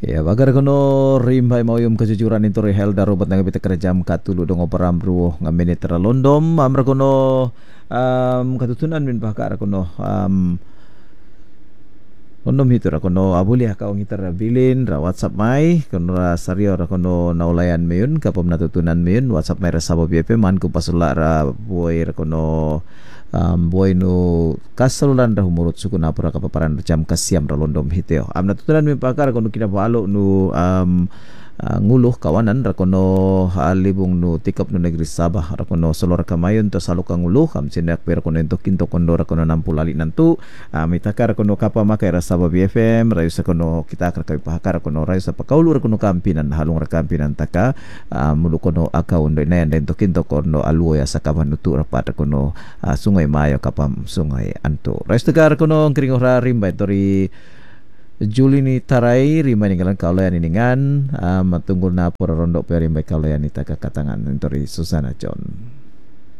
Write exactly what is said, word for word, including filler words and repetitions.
Ya, bagar kono rimbai mauyum kejujuran itu rehel darubat nga bita kerjam katulu dongo paramru ngaminit londom amra kono um, katutunan min pakar kono um, Kono hito ra kono abulia ka ong itar bilin ra WhatsApp mai kono ra sario ra kono naulayan mayun kapom natutunan mayun WhatsApp mai ra sabo B P man ko pasula ra boy ra kono um, boy no kasalulan ra humurut suku napura kapaparan jam kasiam ra londom hiteo am natutunan mi pakar kono kinabalo no um, uh, nguluh kawanan ra kono halibung no tikap no negeri Sabah ra kono solor kamayon to saluka nguluh kam sinak per kono ento kinto kondo ra kono nampul ali nantu uh, mitakar kono kapa makai ra Sabah B F M rayu sa kono kita akar kami pahakar kono rayu sa pakaulu ra kono kampinan halung ra kampinan taka uh, mulu kono akau ndo inayan den to kinto kono aluo ya sa kamanutu ra pada kono uh, sungai mayo kapam sungai anto rayu sa kono kering ora rimba tori Juli ni tarai rimba ninggalan kaulayan iningan uh, matunggu na pura rondo pe rimba kaulayan itaka katangan tori Susana John.